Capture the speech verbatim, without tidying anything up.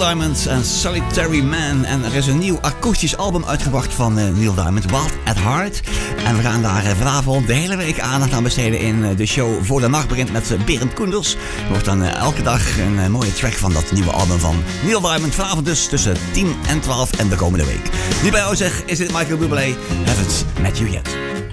Diamond en Solitary Man. En er is een nieuw akoestisch album uitgebracht van uh, Neil Diamond, Wild at Heart. En we gaan daar uh, vanavond de hele week aandacht aan besteden in uh, de show Voor de Nacht begint met uh, Berend Koenders. Er wordt dan uh, elke dag een uh, mooie track van dat nieuwe album van Neil Diamond. Vanavond dus tussen tien en twaalf en de komende week. Nu bij jou zeg, is dit Michael Bublé. Haven't met you yet.